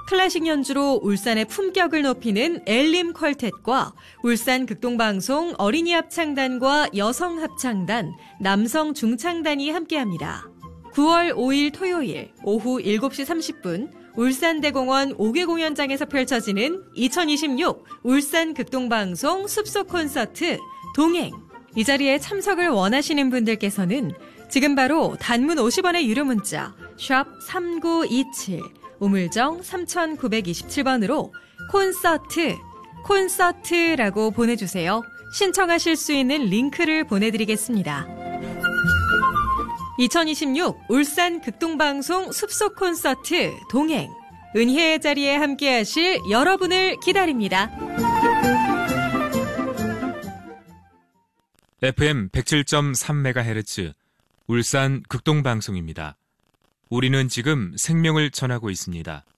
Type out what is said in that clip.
클래식 연주로 울산의 품격을 높이는 엘림 퀄텟과 울산 극동방송 어린이 합창단과 여성 합창단, 남성 중창단이 함께합니다. 9월 5일 토요일 오후 7시 30분 울산대공원 5개 공연장에서 펼쳐지는 2026 울산 극동방송 숲속 콘서트 동행. 이 자리에 참석을 원하시는 분들께서는 지금 바로 단문 50원의 유료 문자 샵 3927 우물정 3927번으로 콘서트라고 보내주세요. 신청하실 수 있는 링크를 보내드리겠습니다. 2026 울산 극동방송 숲속 콘서트 동행. 은혜의 자리에 함께하실 여러분을 기다립니다. FM 107.3MHz 울산 극동방송입니다. 우리는 지금 생명을 전하고 있습니다.